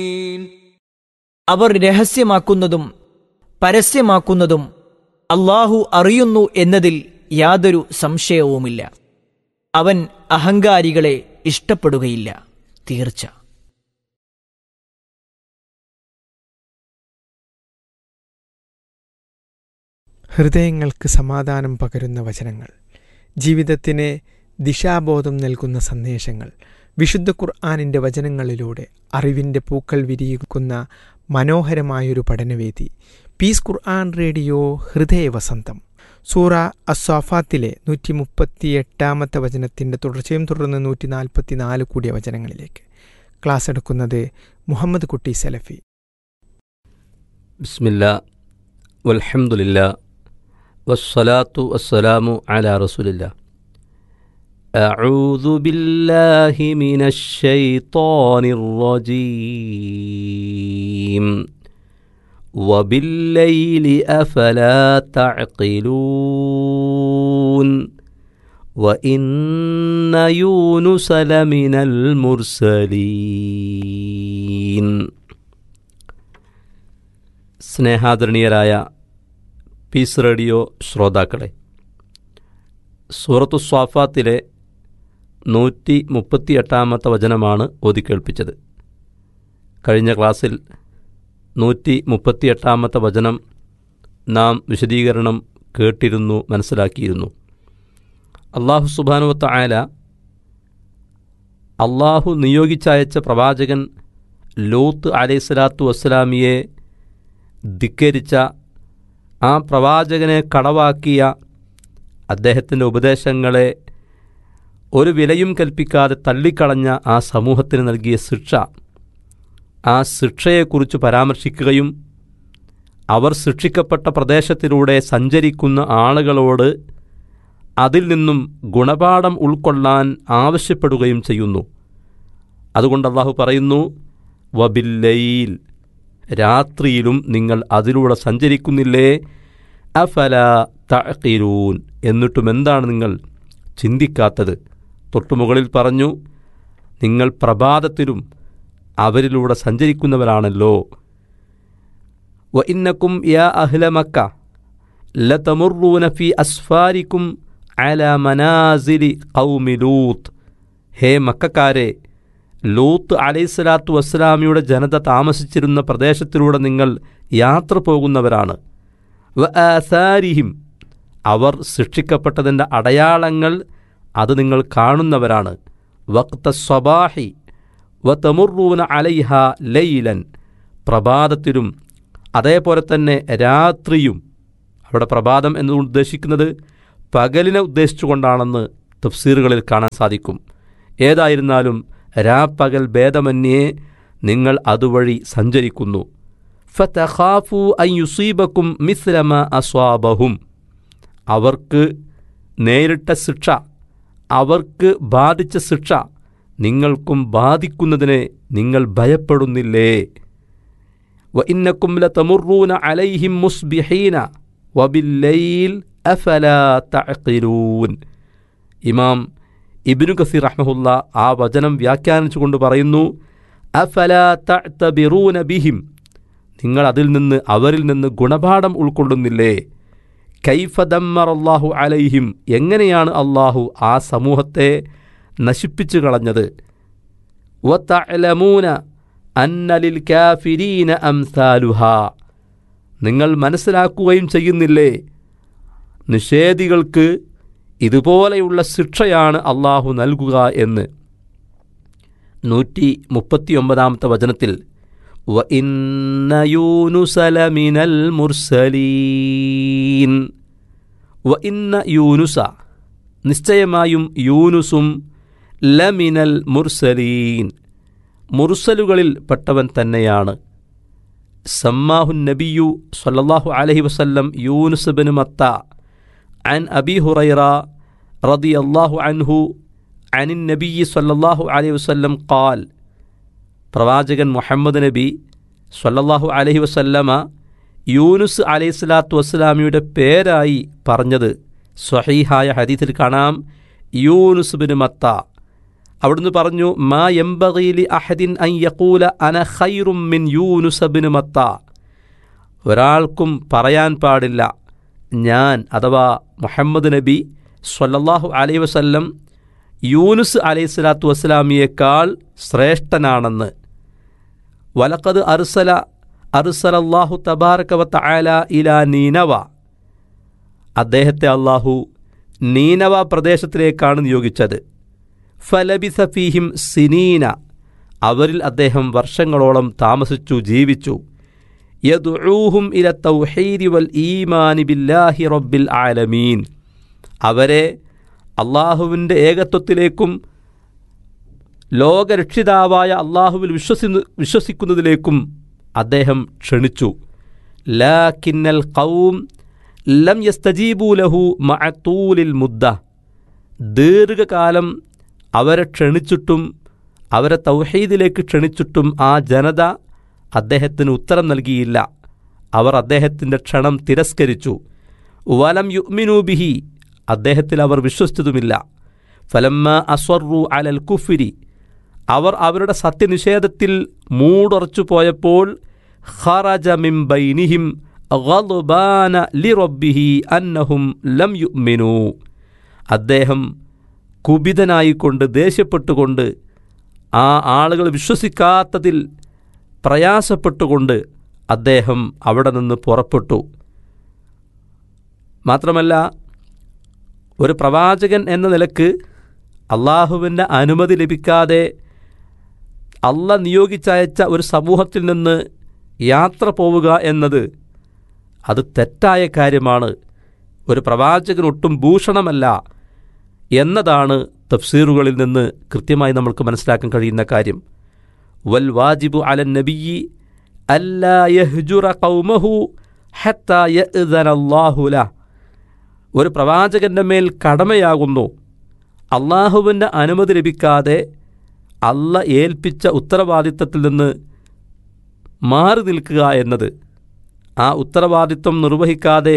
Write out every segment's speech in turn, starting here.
അവർ രഹസ്യമാക്കുന്നതും പരസ്യമാക്കുന്നതും അല്ലാഹു അറിയുന്നു എന്നതിൽ യാതൊരു സംശയവുമില്ല. അവൻ അഹങ്കാരികളെ ഇഷ്ടപ്പെടുകയില്ല. തീർച്ച ഹൃദയങ്ങൾക്ക് സമാധാനം പകരുന്ന വചനങ്ങൾ, ജീവിതത്തിന് ദിശാബോധം നൽകുന്ന സന്ദേശങ്ങൾ, വിശുദ്ധ ഖുർആനിൻ്റെ വചനങ്ങളിലൂടെ അറിവിൻ്റെ പൂക്കൾ വിരിയിക്കുന്ന മനോഹരമായൊരു പഠനവേദി. പീസ് ഖുർആൻ റേഡിയോ ഹൃദയവസന്തം. സൂറ അസ്സാഫാത്തിലെ 138 വചനത്തിൻ്റെ തുടർച്ചയും തുടർന്ന് 144 കൂടിയ വചനങ്ങളിലേക്ക് ക്ലാസ് എടുക്കുന്നത് മുഹമ്മദ് കുട്ടി സലഫി. ബിസ്മില്ലാ വൽഹംദുലില്ലാ വസ്സലാത്തു വസ്സലാമു അലാ റസൂലില്ലാ. അഊദു ബില്ലാഹി മിനശ് ശൈത്വാനിർ റജീം. വബില്ലൈലി അഫലാ തഅഖിലൂൻ. വഇന്ന യൂനുസ ലമിനൽ മുർസലീൻ. സ്നേഹാദരണീയരായ പീസ് റേഡിയോ ശ്രോതാക്കളെ, സൂറത്തു സ്വാഫാത്തിലെ 138 വചനമാണ് ഓതിക്കേൾപ്പിച്ചത്. കഴിഞ്ഞ ക്ലാസ്സിൽ 138 വചനം നാം വിശദീകരണം കേട്ടിരുന്നു, മനസ്സിലാക്കിയിരുന്നു. അല്ലാഹു സുബ്ഹാനഹു വ തആല അല്ലാഹു നിയോഗിച്ചയച്ച പ്രവാചകൻ ലൂത്ത് അലൈഹിസ്സലാത്തു വസ്സലാമിയെ ധിക്കരിച്ച, ആ പ്രവാചകനെ കടവാക്കിയ, അദ്ദേഹത്തിൻ്റെ ഉപദേശങ്ങളെ ഒരു വിലയും കൽപ്പിക്കാതെ തള്ളിക്കളഞ്ഞ ആ സമൂഹത്തിന് നൽകിയ ശിക്ഷ, ആ ശിക്ഷയെക്കുറിച്ച് പരാമർശിക്കുകയും അവർ ശിക്ഷിക്കപ്പെട്ട പ്രദേശത്തിലൂടെ സഞ്ചരിക്കുന്ന ആളുകളോട് അതിൽ നിന്നും ഗുണപാഠം ഉൾക്കൊള്ളാൻ ആവശ്യപ്പെടുകയും ചെയ്യുന്നു. അതുകൊണ്ട് അല്ലാഹു പറയുന്നു, വബില്ലൈൽ, രാത്രിയിലും നിങ്ങൾ അതിലൂടെ സഞ്ചരിക്കുന്നില്ലേ, അഫലാ തഅഖിലൂൻ, എന്നിട്ടും എന്താണ് നിങ്ങൾ ചിന്തിക്കാത്തത്? തൊട്ടുമുകളിൽ പറഞ്ഞു, നിങ്ങൾ പ്രഭാതത്തിലും അവരിലൂടെ സഞ്ചരിക്കുന്നവരാണല്ലോ. വഇന്നക്കും യാ അഹ്ല മക്ക ലതമുറൂന ഫീ അസ്ഫാരിക്കും അലാ മനാസിലി ഖൗമി ലൂത്ത്. ഹേ മക്കക്കാരെ, ലൂത്ത് അലൈഹിസ്സലാത്തു വസ്സലാമിയുടെ ജനത താമസിച്ചിരുന്ന പ്രദേശത്തിലൂടെ നിങ്ങൾ യാത്ര പോകുന്നവരാണ്. വആസാരിഹിം, അവർ ശിക്ഷിക്കപ്പെട്ടതിൻ്റെ അടയാളങ്ങൾ അത് നിങ്ങൾ കാണുന്നവരാണ്. വഖ്ത സ്വബാഹി വതമുറൂന അലൈഹ ലൈലൻ, പ്രഭാതത്തിലും അതേപോലെ തന്നെ രാത്രിയും. അവിടെ പ്രഭാതം എന്ന് ഉദ്ദേശിക്കുന്നത് പകലിനെ ഉദ്ദേശിച്ചുകൊണ്ടാണെന്ന് തഫ്സീറുകളിൽ കാണാൻ സാധിക്കും. ഏതായിരുന്നാലും രാപ്പകൽ ഭേദമന്യേ നിങ്ങൾ അതുവഴി സഞ്ചരിക്കുന്നു. ഫതഖാഫു അൻ യുസീബക്കും മിസ്ല മാ അസ്വാബഹും, അവർക്ക് നേരിട്ട ശിക്ഷ, അവർക്ക് ബാധിച്ച ശിക്ഷ നിങ്ങൾക്കും ബാധിക്കുന്നതിനെ നിങ്ങൾ ഭയപ്പെടുന്നില്ലേ? വഇന്നക്കും ലതമുറൂന അലൈഹിം മുസ്ബിഹീന വബില്ലൈൽ അഫലാ തഅഖിലൂൻ. ഇമാം ഇബ്നു കസീർ റഹ്മഹുല്ല ആ വചനം വ്യാഖ്യാനിച്ചുകൊണ്ട് പറയുന്നു, അഫലാ തഅ്തബിറൂന ബിഹിം, നിങ്ങൾ അതിൽ നിന്ന്, അവരിൽ നിന്ന് ഗുണപാഠം ഉൾക്കൊള്ളുന്നില്ലേ? കൈഫ ദമ്മറല്ലാഹു അലൈഹിം, എങ്ങനെയാണ് അല്ലാഹു ആ സമൂഹത്തെ നശിപ്പിച്ചു കളഞ്ഞത്? വതഅലമൂന അന്ന ലിൽ കാഫിരീന അംസാലുഹാ, നിങ്ങൾ മനസ്സിലാക്കുകയും ചെയ്യുന്നില്ലേ, നിഷേധികൾക്ക് ഇതുപോലെയുള്ള ശിക്ഷയാണ് അല്ലാഹു നൽകുക എന്ന്. 139 വചനത്തിൽ വഇന്ന യൂനുസ ലമിനൽ മുർസലീൻ. വഇന്ന യൂനുസ, നിശ്ചയമായും യൂനുസും, ലമിനൽ മുർസലീൻ, മുർസലുകളിൽ പെട്ടവൻ തന്നെയാണ്. സമ്മാഹു നബിയു സ്വല്ലല്ലാഹു അലൈഹി വസല്ലം യൂനുസ് ബിൻ മത്ത അൻ അബി ഹുറൈറ റളിയല്ലാഹു അൻഹു അനിൻ നബിയ്യി സ്വല്ലല്ലാഹു അലൈഹി വസല്ലം ഖാൽ, പ്രവാചകൻ മുഹമ്മദ് നബി സ്വല്ലല്ലാഹു അലൈഹി വസല്ലമ യൂനുസ് അലൈഹിസ്സലാത്തു വസ്സലാമിയുടെ പേരായി പറഞ്ഞത് സ്വഹീഹായ ഹദീസിൽ കാണാം. യൂനുസ് ബിൻ മത്ത, അവിടുന്ന് പറഞ്ഞു, മാ യംബഗി ലി അഹദിൻ അൻ യഖൂല അന ഖൈറും മിൻ യൂനുസ് ഇബ്നു മത്ത. ഒരാൾക്കും പറയാൻ പാടില്ല ഞാൻ അഥവാ മുഹമ്മദ് നബി സ്വല്ലല്ലാഹു അലൈഹി വസല്ലം യൂനുസ് അലൈഹിസ്സലാത്തു വസ്സലാമിയേക്കാൾ ശ്രേഷ്ഠനാണെന്ന്. വലഖദ് അർസലല്ലാഹു തബാറക വ തആല ഇലാ നീനവ. അദ്ദേഹത്തെ അള്ളാഹു നീനവ പ്രദേശത്തിലേക്കാണ് നിയോഗിച്ചത്. ഫലബിസ ഫീഹിം സിനീന. അവരിൽ അദ്ദേഹം വർഷങ്ങളോളം താമസിച്ചു, ജീവിച്ചു. യദ്ഊഹും ഇല തൗഹീദി വൽ ഈമാനി ബില്ലാഹി റബ്ബിൽ ആലമീൻ. അവരെ അള്ളാഹുവിൻ്റെ ഏകത്വത്തിലേക്കും ലോകരക്ഷിതാവായ അള്ളാഹുവിൽ വിശ്വസിക്കുന്നതിലേക്കും അദ്ദേഹം ക്ഷണിച്ചു. ലാകിന്നൽ ഖൗം ലം യസ്തജീബൂ ലഹു മഅ തൂലിൽ മുദ്ദ. ദീർഘകാലം അവരെ ക്ഷണിച്ചിട്ടും അവരെ തൗഹീദിലേക്ക് ക്ഷണിച്ചിട്ടും ആ ജനത അദ്ദേഹത്തിന് ഉത്തരം നൽകിയില്ല. അവർ അദ്ദേഹത്തിൻ്റെ ക്ഷണം തിരസ്കരിച്ചു. വലം യുഅ്മിനൂ ബിഹി. അദ്ദേഹത്തിൽ അവർ വിശ്വസിച്ചതുമില്ല. ഫലമ്മ അസ്വറു അലൽ കുഫ്രി. അവർ അവരുടെ സത്യനിഷേധത്തിൽ മൂടുറച്ചു പോയപ്പോൾ ഖറജ മിൻ ബൈനിഹിം ഗദ്ബാന ലിറബ്ബിഹി അന്നഹും ലം യുഅ്മിനൂ. അദ്ദേഹം കുപിതനായിക്കൊണ്ട് ദേഷ്യപ്പെട്ടുകൊണ്ട് ആ ആളുകൾ വിശ്വസിക്കാത്തതിൽ പ്രയാസപ്പെട്ടുകൊണ്ട് അദ്ദേഹം അവിടെ നിന്ന് പുറപ്പെട്ടു. മാത്രമല്ല, ഒരു പ്രവാചകൻ എന്ന നിലക്ക് അള്ളാഹുവിൻ്റെ അനുമതി ലഭിക്കാതെ അള്ളാഹ് നിയോഗിച്ചയച്ച ഒരു സമൂഹത്തിൽ നിന്ന് യാത്ര പോവുക എന്നത് അത് തെറ്റായ കാര്യമാണ്. ഒരു പ്രവാചകനൊട്ടും ഭൂഷണമല്ല എന്നതാണ് തഫ്സീറുകളിൽ നിന്ന് കൃത്യമായി നമ്മൾക്ക് മനസ്സിലാക്കാൻ കഴിയുന്ന കാര്യം. വൽ വാജിബു അലൻ നബിയ്യി അല്ലാ യഹ്ജുറ ഖൗമഹു ഹത്താ യഅ്ദന അല്ലാഹു ലഹു. ഒരു പ്രവാചകൻ്റെ മേൽ കടമയാകുന്നു അള്ളാഹുവിൻ്റെ അനുമതി ലഭിക്കാതെ അള്ളാഹ് ഏൽപ്പിച്ച ഉത്തരവാദിത്തത്തിൽ നിന്ന് മാറി നിൽക്കുക എന്നത്. ആ ഉത്തരവാദിത്വം നിർവഹിക്കാതെ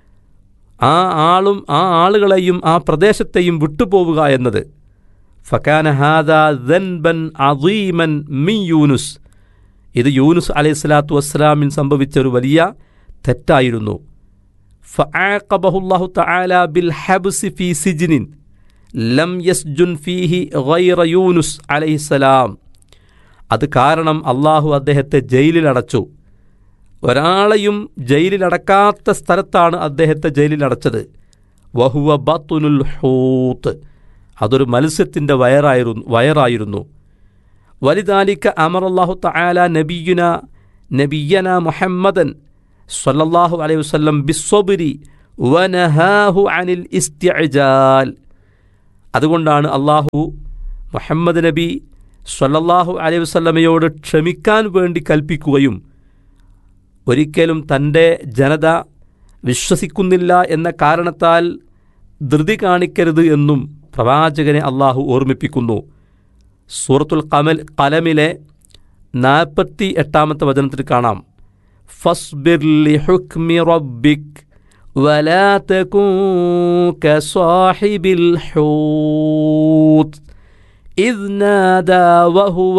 ആ ആളുകളെയും ആ പ്രദേശത്തെയും വിട്ടുപോവുക എന്നത്. ഫകാന ഹാദാ ദൻബൻ അദീമൻ മിൻ യൂനുസ്. ഇത് യൂനുസ് അലൈഹിസ്സലാത്തു വസ്സലാമിന് സംഭവിച്ച ഒരു വലിയ തെറ്റായിരുന്നു. ഫഅഖബഹുല്ലാഹു തആല ബിൽ ഹബ്സി ഫീ സിജ്നിൻ ലം യസ്ജുൻ ഫീഹി ഗൈറ യൂനുസ് അലൈഹിസ്സലാം. അത് കാരണം അള്ളാഹു അദ്ദേഹത്തെ ജയിലിലടച്ചു. ഒരാളെയും ജയിലിലടക്കാത്ത സ്ഥലത്താണ് അദ്ദേഹത്തെ ജയിലിലടച്ചത്. വഹുവ ബത്തുനുൽ ഹൂത്ത്. അതൊരു മത്സ്യത്തിൻ്റെ വയറായിരുന്നു. വലിദാലിക അമറല്ലാഹു തആല നബിയന മുഹമ്മദൻ സ്വല്ലല്ലാഹു അലൈഹി വസല്ലം ബിസ്സബ്രി വനഹാഹു അനിൽ ഇസ്തിഅജാൽ. അതുകൊണ്ടാണ് അള്ളാഹു മുഹമ്മദ് നബി സ്വല്ലല്ലാഹു അലൈഹി വസല്ലമയോട് ക്ഷമിക്കാൻ വേണ്ടി കൽപ്പിക്കുകയും ഒരിക്കലും തൻ്റെ ജനത വിശ്വസിക്കുന്നില്ല എന്ന കാരണത്താൽ ധൃതി കാണിക്കരുത് എന്നും പ്രവാചകനെ അള്ളാഹു ഓർമ്മിപ്പിക്കുന്നു. സൂറത്തുൽ ഖലമിലെ 48-ാമത്തെ വചനത്തിൽ കാണാം, ഫസ്ബിർ ലിഹുക്മി റബ്ബിക് വലാ തകുൻ കസാഹിബിൽ ഹൂത് ഇദ് നാദാ വഹുവ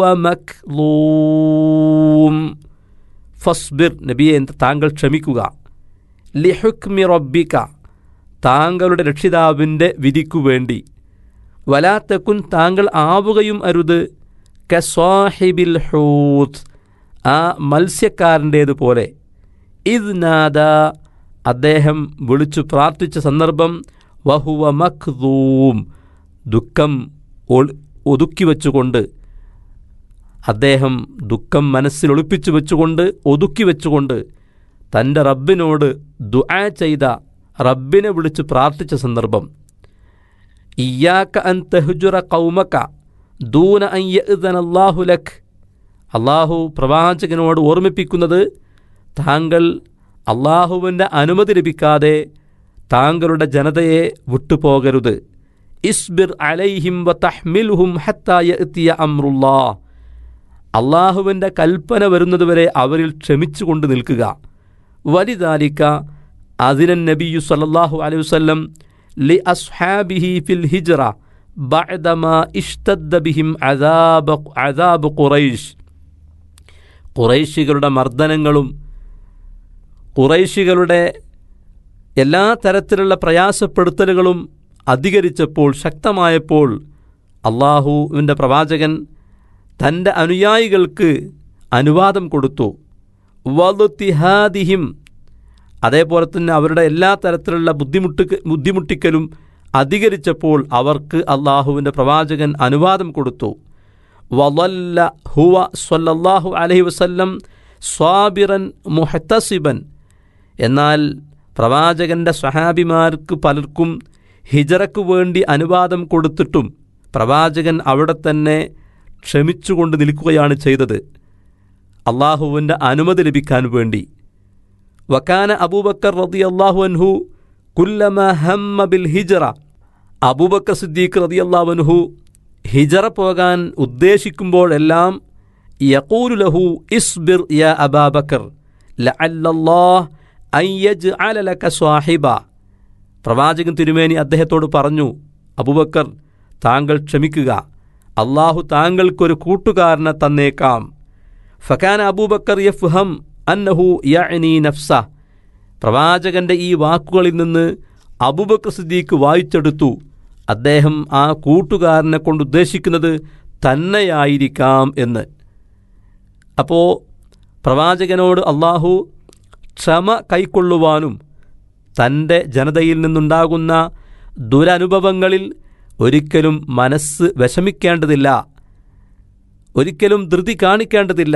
മക്ലൂം. ഫസ്ബിർ, നബിയെ താങ്കൾ ക്ഷമിക്കുക, ലിഹുക്മി റബ്ബിക, താങ്കളുടെ രക്ഷിതാവിൻ്റെ വിധിക്കു വേണ്ടി, വലാ തകുൻ, താങ്കൾ ആവുകയും അരുത്, കസാഹിബിൽ ഹൂത്, ആ മത്സ്യക്കാരൻ്റേതുപോലെ, ഇദ് നാദ, അദ്ദേഹം വിളിച്ചു പ്രാർത്ഥിച്ച സന്ദർഭം, വഹുവ മക്ദൂം, ദുഃഖം ഒതുക്കി വച്ചുകൊണ്ട്, അദ്ദേഹം ദുഃഖം മനസ്സിൽ ഒളിപ്പിച്ചു വെച്ചുകൊണ്ട് ഒതുക്കി വെച്ചുകൊണ്ട് തൻ്റെ റബ്ബിനോട് ദുആ ചെയ്ത, റബ്ബിനെ വിളിച്ച് പ്രാർത്ഥിച്ച സന്ദർഭം. ഇയ്യാക അൻ തഹ്ജുറ ഖൗമക ദൂന അൻ യഅ്ദന അല്ലാഹു ലക്. അള്ളാഹു പ്രവാചകനോട് ഓർമ്മിപ്പിക്കുന്നത്, താങ്കൾ അള്ളാഹുവിൻ്റെ അനുമതി ലഭിക്കാതെ താങ്കളുടെ ജനതയെ വിട്ടുപോകരുത്. ഇസ്ബിർ അലൈഹിം വതഹ്മിൽഹും ഹത്താ യഅ്തിയ അംറുല്ലാഹ്. അള്ളാഹുവിൻ്റെ കൽപ്പന വരുന്നതുവരെ അവരിൽ ക്ഷമിച്ചുകൊണ്ട് നിൽക്കുക. വലിദാലിക അദിന നബിയു സല്ലല്ലാഹു അലൈഹി വസല്ലം ലി അസ്ഹാബിഹി ഫിൽ ഹിജ്റ ബഅദമാ ഇഷ്തദ്ദ ബിഹിം അദാബ് ഖുറൈശ്. ഖുറൈശികളുടെ മർദ്ദനങ്ങളും ഖുറൈശികളുടെ എല്ലാ തരത്തിലുള്ള പ്രയാസപ്പെടുത്തലുകളും അധികരിച്ചപ്പോൾ, ശക്തമായപ്പോൾ, അള്ളാഹുവിൻ്റെ പ്രവാചകൻ തൻ്റെ അനുയായികൾക്ക് അനുവാദം കൊടുത്തു. വളുത്തിഹാദിഹിം, അതേപോലെ തന്നെ അവരുടെ എല്ലാ തരത്തിലുള്ള ബുദ്ധിമുട്ടിക്കലും അധികരിച്ചപ്പോൾ അവർക്ക് അള്ളാഹുവിൻ്റെ പ്രവാചകൻ അനുവാദം കൊടുത്തു. വളല്ല ഹുവ സ്വല്ലല്ലാഹു അലൈഹി വസല്ലം സ്വാബിറൻ മുഹ്തസിബൻ. എന്നാൽ പ്രവാചകൻ്റെ സ്വഹാബിമാർക്ക് പലർക്കും ഹിജറയ്ക്കു വേണ്ടി അനുവാദം കൊടുത്തിട്ടും പ്രവാചകൻ അവിടെ തന്നെ ക്ഷമിച്ചുകൊണ്ട് നിൽക്കുകയാണ് ചെയ്തത്, അള്ളാഹുവിൻ്റെ അനുമതി ലഭിക്കാൻ വേണ്ടി. വകാന അബൂബക്കർ റളിയല്ലാഹു അൻഹു കുല്ലമാ ഹമ്മ ബിൽ ഹിജ്റ. അബൂബക്കർ സിദ്ദീഖ് റളിയല്ലാഹു അൻഹു ഹിജറ പോകാൻ ഉദ്ദേശിക്കുമ്പോഴെല്ലാം യഖൂലു ലഹു ഇസ്ബിർ യാ അബാബക്കർ ലഅല്ലല്ലാഹ് അൻ യജ്അല ലക സ്വാഹിബ. പ്രവാചകൻ തിരുമേനി അദ്ദേഹത്തോട് പറഞ്ഞു, അബൂബക്കർ, താങ്കൾ ക്ഷമിക്കുക, അള്ളാഹു താങ്കൾക്കൊരു കൂട്ടുകാരനെ തന്നേക്കാം. ഫകാന അബൂബക്കർ യഫ്ഹം അന്നഹു യഅനി നഫ്സ. പ്രവാചകൻ്റെ ഈ വാക്കുകളിൽ നിന്ന് അബൂബക്കർ സിദ്ദീഖ് വായിച്ചെടുത്തു, അദ്ദേഹം ആ കൂട്ടുകാരനെ കൊണ്ട് ഉദ്ദേശിക്കുന്നത് തന്നെയായിരിക്കാം എന്ന്. അപ്പോൾ പ്രവാചകനോട് അള്ളാഹു ക്ഷമ കൈക്കൊള്ളുവാനും തൻ്റെ ജനതയിൽ നിന്നുണ്ടാകുന്ന ദുരനുഭവങ്ങളിൽ ഒരിക്കലും മനസ്സ് വിഷമിക്കേണ്ടതില്ല, ഒരിക്കലും ധൃതി കാണിക്കേണ്ടതില്ല.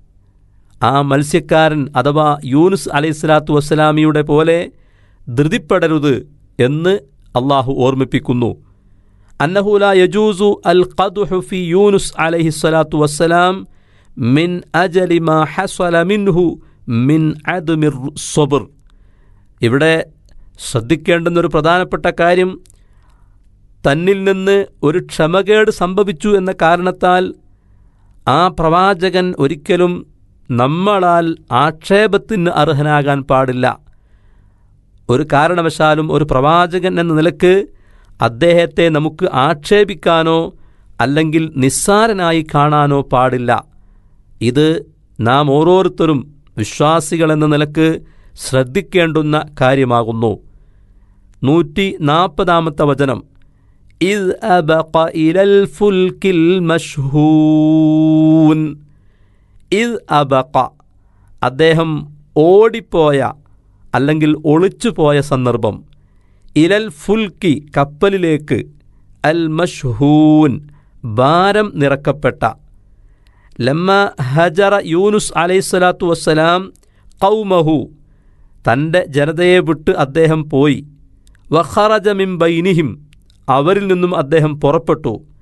ആ മത്സ്യക്കാരൻ അഥവാ യൂനുസ് അലൈഹിസ്സലാത്തു വസ്സലാമിയുടെ പോലെ ധൃതിപ്പെടരുത് എന്ന് അള്ളാഹു ഓർമ്മിപ്പിക്കുന്നു. അന്നഹു ലാ യജൂസു അൽ ഖദ്ഹു ഫി യൂനുസ് അലൈഹിസ്സലാത്തു വസ്സലാം മിൻ അജലി മാ ഹസല മിൻഹു മിൻ അദ്മിർ സ്വബ്ർ. ഇവിടെ ശ്രദ്ധിക്കേണ്ടുന്നൊരു പ്രധാനപ്പെട്ട കാര്യം, തന്നിൽ നിന്ന് ഒരു ക്ഷമകേട് സംഭവിച്ചു എന്ന കാരണത്താൽ ആ പ്രവാചകൻ ഒരിക്കലും നമ്മളാൽ ആക്ഷേപത്തിന് അർഹനാകാൻ പാടില്ല. ഒരു കാരണവശാലും ഒരു പ്രവാചകൻ എന്ന നിലക്ക് അദ്ദേഹത്തെ നമുക്ക് ആക്ഷേപിക്കാനോ അല്ലെങ്കിൽ നിസ്സാരനായി കാണാനോ പാടില്ല. ഇത് നാം ഓരോരുത്തരും വിശ്വാസികളെന്ന നിലക്ക് ശ്രദ്ധിക്കേണ്ടുന്ന കാര്യമാകുന്നു. 140 വചനം, ഇദ് അബഖ ഇലൽ ഫുൽകിൽ മശ്ഹൂൻ. ഇദ് അബഖ, അദ്ദേഹം ഓടിപ്പോയ അല്ലെങ്കിൽ ഒളിച്ചുപോയ സന്ദർഭം. ഇലൽ ഫുൽക്കി, കപ്പലിലേക്ക്. അൽ മശ്ഹൂൻ, ഭാരം നിറക്കപ്പെട്ട. ലമ്മ ഹജറ യൂനുസ് അലൈഹിസ്സലാത്തു വസ്സലാം ഖൗമഹു, തൻ്റെ ജനതയെ വിട്ട് അദ്ദേഹം പോയി. വഖറജ മിൻ ബൈനിഹിം, അവരിൽ നിന്നും അദ്ദേഹം പുറപ്പെട്ടു.